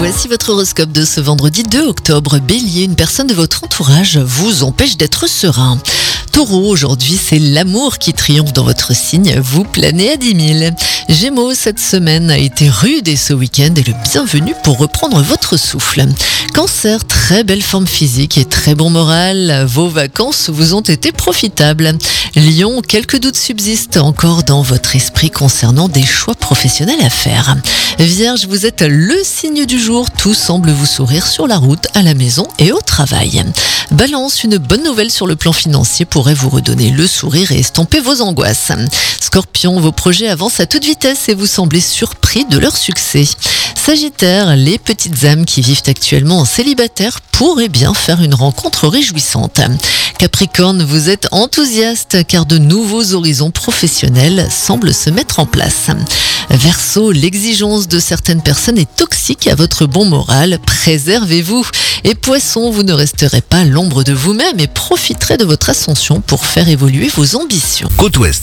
Voici votre horoscope de ce vendredi 2 octobre. Bélier, une personne de votre entourage vous empêche d'être serein. Taureau, aujourd'hui c'est l'amour qui triomphe dans votre signe, vous planez à 10 000. Gémeaux, cette semaine a été rude et ce week-end est le bienvenu pour reprendre votre souffle. Cancer, très belle forme physique et très bon moral, vos vacances vous ont été profitables. Lion, quelques doutes subsistent encore dans votre esprit concernant des choix professionnels à faire. Vierge, vous êtes le signe du jour, tout semble vous sourire sur la route, à la maison et au travail. Balance, une bonne nouvelle sur le plan financier pourrait vous redonner le sourire et estomper vos angoisses. Scorpion, vos projets avancent à toute vitesse et vous semblez surpris de leur succès. Sagittaire, les petites âmes qui vivent actuellement en célibataire pourraient bien faire une rencontre réjouissante. Capricorne, vous êtes enthousiaste car de nouveaux horizons professionnels semblent se mettre en place. Verseau, l'exigence de certaines personnes est toxique à votre bon moral, préservez-vous. Et Poisson, vous ne resterez pas l'ombre de vous-même et profiterez de votre ascension pour faire évoluer vos ambitions. Côte Ouest.